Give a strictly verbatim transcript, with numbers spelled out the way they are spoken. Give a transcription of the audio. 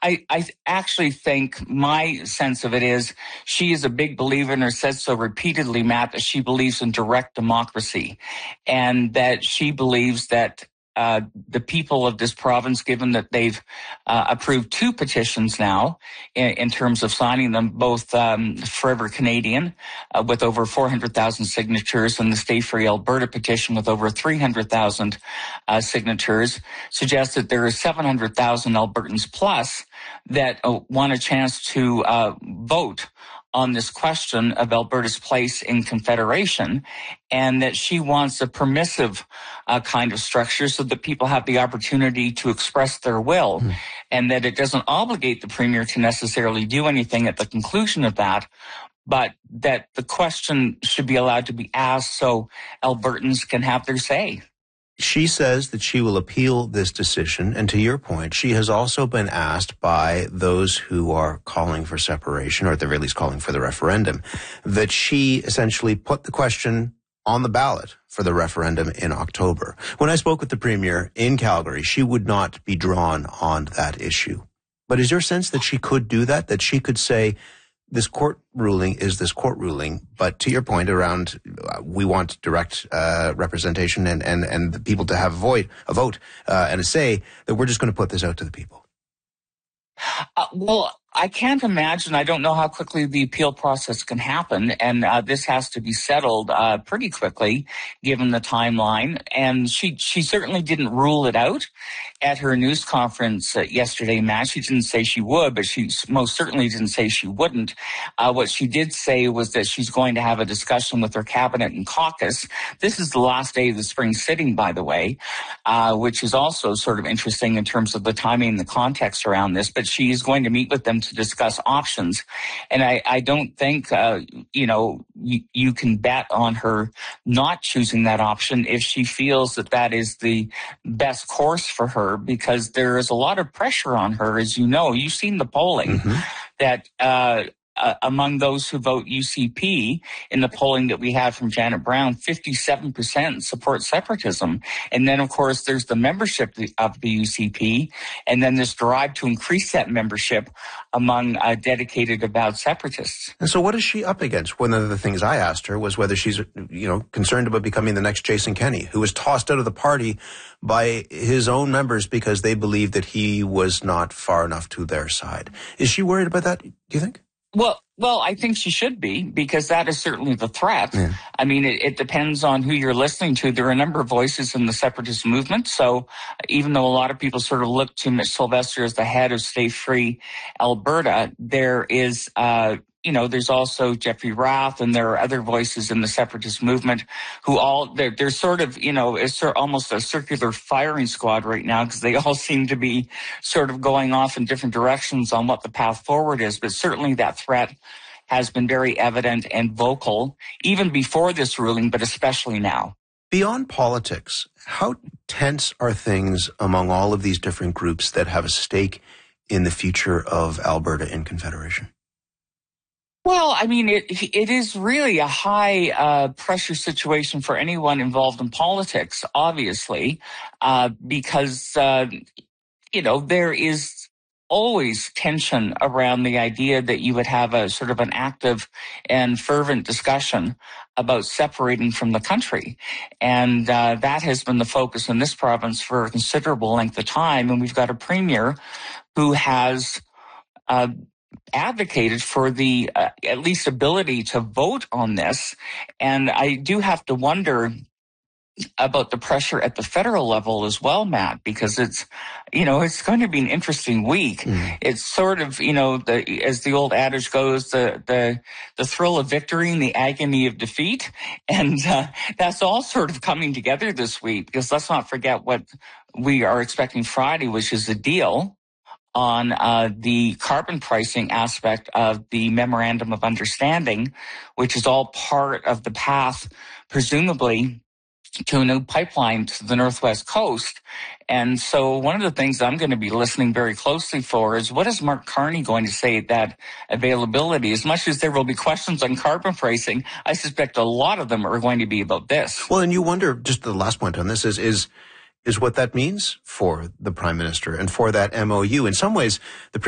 I, I actually think my sense of it is she is a big believer and has said so repeatedly, Matt, that she believes in direct democracy and that she believes that uh, the people of this province, given that they've uh, approved two petitions now in, in terms of signing them, both um, Forever Canadian uh, with over four hundred thousand signatures and the Stay Free Alberta petition with over three hundred thousand uh, signatures, suggests that there are seven hundred thousand Albertans plus that uh, want a chance to uh, vote on this question of Alberta's place in Confederation, and that she wants a permissive uh, kind of structure so that people have the opportunity to express their will, mm. and that it doesn't obligate the Premier to necessarily do anything at the conclusion of that, but that the question should be allowed to be asked so Albertans can have their say. She says that she will appeal this decision, and to your point, she has also been asked by those who are calling for separation, or at the very least calling for the referendum, that she essentially put the question on the ballot for the referendum in October. When I spoke with the Premier in Calgary, she would not be drawn on that issue. But is your sense that she could do that, that she could say, this court ruling is this court ruling, but to your point around uh, we want direct uh, representation and, and, and the people to have a vote, a vote uh, and a say, that we're just going to put this out to the people? Uh, well, I can't imagine. I don't know how quickly the appeal process can happen, and uh, this has to be settled uh, pretty quickly, given the timeline. And she she certainly didn't rule it out at her news conference uh, yesterday, Matt. She didn't say she would, but she most certainly didn't say she wouldn't. Uh, what she did say was that she's going to have a discussion with her cabinet and caucus. This is the last day of the spring sitting, by the way, uh, which is also sort of interesting in terms of the timing and the context around this. But she is going to meet with them to discuss options. And I, I don't think, uh, you know, you, you can bet on her not choosing that option if she feels that that is the best course for her, because there is a lot of pressure on her, as you know. You've seen the polling mm-hmm. that uh, uh, among those who vote U C P in the polling that we had from Janet Brown, fifty-seven percent support separatism. And then, of course, there's the membership of the U C P, and then this drive to increase that membership among uh, dedicated avowed separatists. And so what is she up against? One of the things I asked her was whether she's, you know, concerned about becoming the next Jason Kenney, who was tossed out of the party by his own members because they believed that he was not far enough to their side. Is she worried about that, do you think? Well, well, I think she should be, because that is certainly the threat. Yeah. I mean, it, it depends on who you're listening to. There are a number of voices in the separatist movement. So even though a lot of people sort of look to Mitch Sylvester as the head of Stay Free Alberta, there is, uh, you know, there's also Jeffrey Rath, and there are other voices in the separatist movement who all, they're, they're sort of, you know, it's sort of almost a circular firing squad right now, because they all seem to be sort of going off in different directions on what the path forward is. But certainly that threat has been very evident and vocal, even before this ruling, but especially now. Beyond politics, how tense are things among all of these different groups that have a stake in the future of Alberta in Confederation? Well, I mean, it it is really a high uh, pressure situation for anyone involved in politics, obviously, uh, because, uh, you know, there is always tension around the idea that you would have a sort of an active and fervent discussion about separating from the country. And uh, that has been the focus in this province for a considerable length of time. And we've got a premier who has uh, advocated for the uh, at least ability to vote on this. And I do have to wonder about the pressure at the federal level as well, Matt, because it's, you know, it's going to be an interesting week. Mm. It's sort of, you know, the, as the old adage goes, the, the, the thrill of victory and the agony of defeat. And uh, that's all sort of coming together this week, because let's not forget what we are expecting Friday, which is a deal on uh, the carbon pricing aspect of the Memorandum of Understanding, which is all part of the path, presumably, to a new pipeline to the Northwest Coast. And so one of the things I'm going to be listening very closely for is, what is Mark Carney going to say at that availability? As much as there will be questions on carbon pricing, I suspect a lot of them are going to be about this. Well, and you wonder, just the last point on this is, is, is what that means for the Prime Minister and for that M O U. In some ways, the